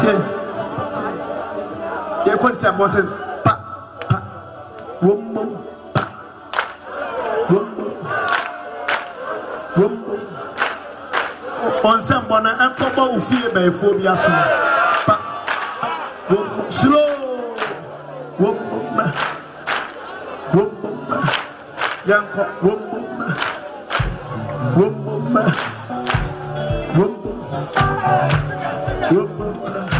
You could say about it. Pa, pa, wum, wum, pa, wum, wum, wum, wum. On some one, and Papa will fear by phobia soon. Pa, wum, slow, wum, wum, wum, wum, young cock, wum, wum, wum, wum, wum, wum, wum.